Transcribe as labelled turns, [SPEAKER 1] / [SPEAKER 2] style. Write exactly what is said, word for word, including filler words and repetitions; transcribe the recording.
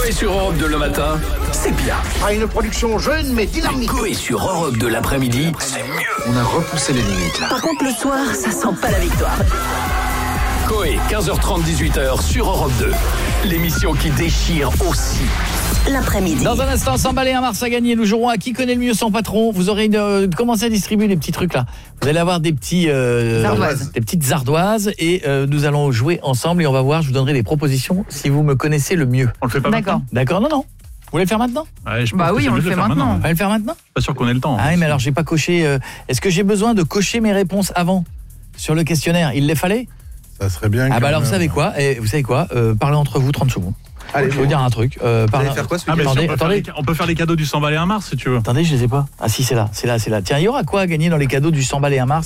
[SPEAKER 1] Coé sur Europe deux le matin, c'est bien.
[SPEAKER 2] Ah, une production jeune mais dynamique.
[SPEAKER 1] Coé sur Europe deux l'après-midi, c'est mieux.
[SPEAKER 2] On a repoussé les limites là.
[SPEAKER 3] Par contre, le soir, ça sent pas la victoire.
[SPEAKER 1] Coé, quinze heures trente, dix-huit heures sur Europe deux. L'émission qui déchire aussi.
[SPEAKER 3] L'après-midi.
[SPEAKER 4] Dans un instant, s'emballer un Mars à gagner. Nous jouerons à qui connaît le mieux son patron. Vous aurez une, euh, commencé à distribuer les petits trucs là. Vous allez avoir des petits euh,
[SPEAKER 5] Ardoises.
[SPEAKER 4] des petites ardoises et euh, nous allons jouer ensemble et on va voir, je vous donnerai des propositions si vous me connaissez le mieux.
[SPEAKER 6] On le fait pas
[SPEAKER 5] D'accord.
[SPEAKER 6] maintenant.
[SPEAKER 4] D'accord? Non non. Vous voulez le faire maintenant?
[SPEAKER 6] Ouais, je pense
[SPEAKER 5] Bah
[SPEAKER 6] que
[SPEAKER 5] oui,
[SPEAKER 6] c'est
[SPEAKER 5] on
[SPEAKER 6] mieux
[SPEAKER 5] le
[SPEAKER 6] de
[SPEAKER 5] fait
[SPEAKER 6] faire
[SPEAKER 5] maintenant.
[SPEAKER 4] On va le faire maintenant?
[SPEAKER 6] Pas sûr qu'on ait le temps.
[SPEAKER 4] Ah oui, mais alors j'ai pas coché euh, est-ce que j'ai besoin de cocher mes réponses avant sur le questionnaire? Il les fallait?
[SPEAKER 7] Ça serait bien.
[SPEAKER 4] Ah
[SPEAKER 7] quand
[SPEAKER 4] bah alors vous
[SPEAKER 7] même.
[SPEAKER 4] savez quoi? Et vous savez quoi? Euh, parlez entre vous trente secondes.
[SPEAKER 7] Allez,
[SPEAKER 4] je vais vous dire un truc. Euh,
[SPEAKER 7] Vous
[SPEAKER 4] parlez-
[SPEAKER 7] allez faire quoi ce
[SPEAKER 6] Ah, mais
[SPEAKER 7] week-end
[SPEAKER 6] si,
[SPEAKER 4] Attendez,
[SPEAKER 6] on, peut faire
[SPEAKER 4] attendez.
[SPEAKER 6] les, on peut faire les cadeaux du cent balais un Mars si tu veux.
[SPEAKER 4] Attendez, je les ai pas. Ah si, c'est là, c'est là, c'est là. Tiens, il y aura quoi à gagner dans les cadeaux du cent balles et un Mars?